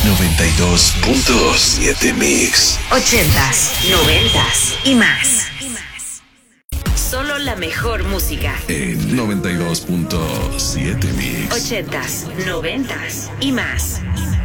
92.7 Mix. 80s, 90s y más. Solo la mejor música. En 92.7 Mix. 80s, 90s y más.